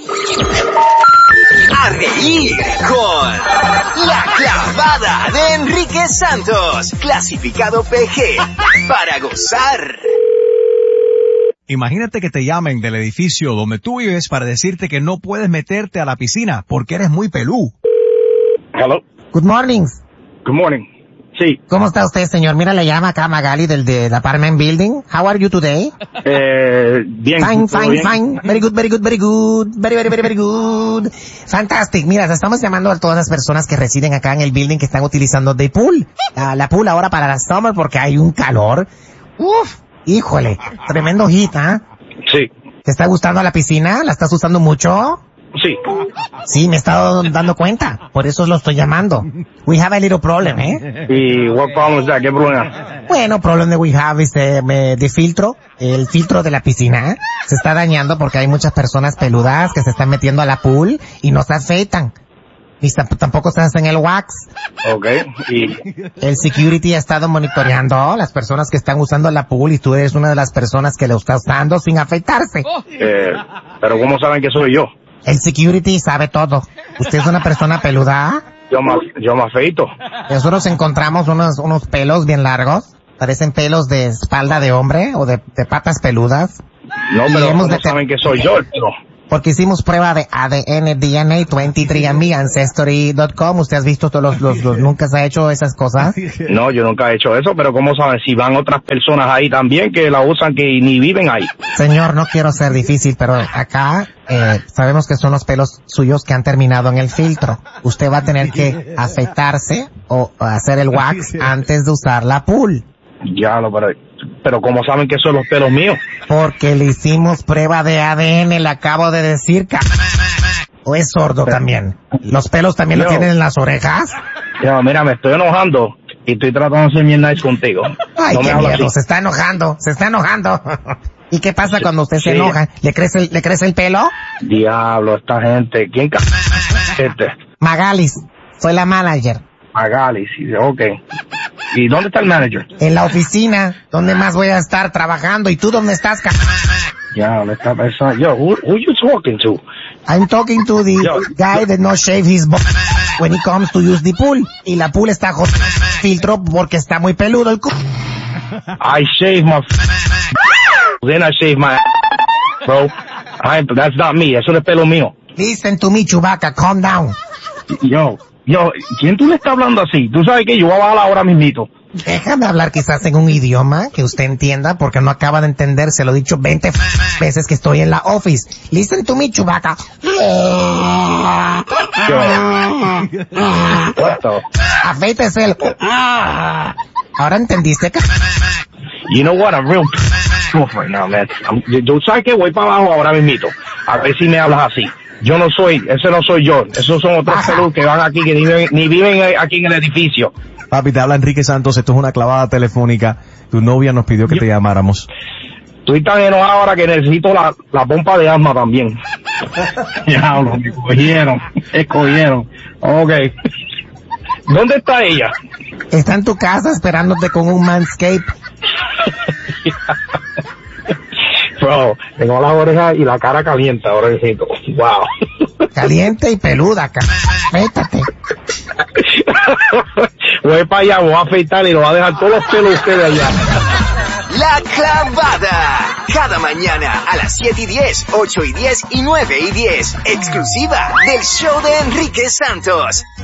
A reír con La Clavada de Enrique Santos, clasificado PG, para gozar. Imagínate que te llamen del edificio donde tú vives para decirte que no puedes meterte a la piscina porque eres muy pelú. Hello. Good morning. Good morning. Sí. ¿Cómo está usted, señor? Mira, le llama acá Magali del apartment building. How are you today? Bien. Fine. Very good. Very good. Fantastic. Mira, estamos llamando a todas las personas que residen acá en el building que están utilizando the pool. La pool ahora para la summer porque hay un calor. Uf, híjole, tremendo hit, ¿ah? Sí. ¿Te está gustando la piscina? ¿La estás usando mucho? Sí. Sí, me he estado dando cuenta. Por eso lo estoy llamando. We have a little problem, ¿eh? ¿Y what problem is that? ¿Qué problema? Bueno, problem that we have is de filtro. El filtro de la piscina se está dañando porque hay muchas personas peludas que se están metiendo a la pool y no se afeitan. Y tampoco se hacen el wax. Okay. Y el security ha estado monitoreando las personas que están usando la pool y tú eres una de las personas que lo está usando sin afeitarse. Pero ¿cómo saben que soy yo? El security sabe todo. ¿Usted es una persona peluda? Yo me afeito. Nosotros encontramos unos pelos bien largos. Parecen pelos de espalda de hombre o de patas peludas. No, pero ¿cómo saben que soy yo el pelo? Porque hicimos prueba de ADN, DNA, 23andMe, Ancestry.com. ¿Usted ha visto todos los nunca se ha hecho esas cosas? No, yo nunca he hecho eso, pero ¿cómo saben si van otras personas ahí también que la usan que ni viven ahí? Señor, no quiero ser difícil, pero acá sabemos que son los pelos suyos que han terminado en el filtro. Usted va a tener que afeitarse o hacer el wax antes de usar la pool. Ya lo pero ¿cómo saben que son los pelos míos? Porque le hicimos prueba de ADN, le acabo de decir, ¿o es sordo también? ¿Los pelos también lo tienen en las orejas? Ya, mira, me estoy enojando y estoy tratando de ser bien nice contigo. Ay, no qué me miedo, así. se está enojando. ¿Y qué pasa cuando usted se enoja? ¿Le crece el pelo? Diablo, esta gente. ¿Quién Magalis, soy la manager. Magalis, ok. ¿Y dónde está el manager? En la oficina. ¿Dónde más voy a estar trabajando? ¿Y tú dónde estás? Ya, esta persona. Yo, who you talking to? I'm talking to the guy that not shave his butt when he comes to use the pool. Y la pool está filtro porque está muy peludo el I shave my then I shave my bro. That's not me. Eso es el pelo mío. Listen to me, Chewbacca. Calm down. Yo, ¿quién tú le estás hablando así? Tú sabes que yo voy a bajar ahora mismito. Déjame hablar quizás en un idioma que usted entienda porque no acaba de entender. Se lo he dicho 20 veces que estoy en la office. Listen to me, Chewbacca. Afeítese el... Ahora entendiste que... You know what? I'm real right now, man. Tú sabes que voy para abajo ahora mismito. A ver si me hablas así. Yo no soy, ese no soy yo. Esos son otros pelus que van aquí, que ni viven aquí en el edificio. Papi, te habla Enrique Santos, esto es una clavada telefónica. Tu novia nos pidió que te llamáramos. Estoy tan enojado ahora que necesito la pompa de asma también. Ya, me escogieron. Ok. ¿Dónde está ella? Está en tu casa esperándote con un Manscaped. Bro, tengo las orejas y la cara caliente ahora necesito. Wow. Caliente y peluda, afeítate. Voy para allá, voy a afeitar y lo voy a dejar todos los pelos ustedes allá. La Clavada. Cada mañana a las 7:10, 8:10 y 9:10. Exclusiva del show de Enrique Santos.